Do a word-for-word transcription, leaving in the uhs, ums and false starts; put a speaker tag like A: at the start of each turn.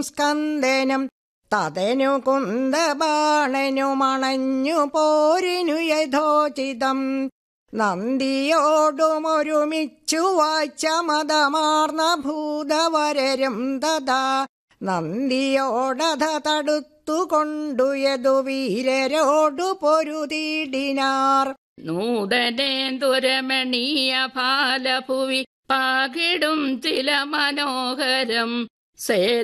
A: സ്കന്ദനും തതനു കുന്തബാണനു മണഞ്ഞു പോരിനു യഥോചിതം. നന്ദിയോടുമൊരുമിച്ചു വായിച്ച മതമാർന്ന ഭൂതവരരും തഥാ നന്ദിയോടധ തടുത്തുകൊണ്ടു യദുവീരരോടു പൊരുതിടിനാർ.
B: നൂതനേന്ദുരമണീയ ഫാലഭുവി പാകിടും ചില മനോഹരം സേ